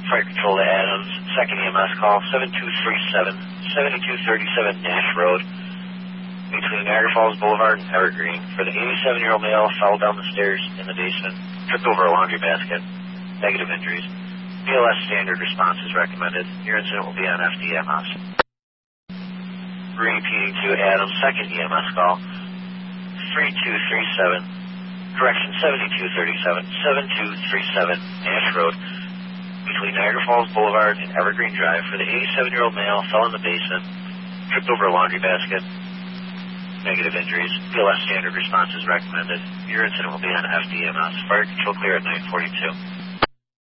Fire Control to Adams, second EMS call, 7237, 7237 Nash Road, between Niagara Falls Boulevard and Evergreen, for the 87-year-old male fell down the stairs in the basement, tripped over a laundry basket, negative injuries. BLS standard response is recommended. Your incident will be on FDMS. Repeating to Adams, second EMS call, 3237, correction, 7237, 7237 Nash Road, between Niagara Falls Boulevard and Evergreen Drive, for the 87-year-old male fell in the basement, tripped over a laundry basket, negative injuries. BLS standard response is recommended. Your incident will be on FDMS. Fire Control clear at 942.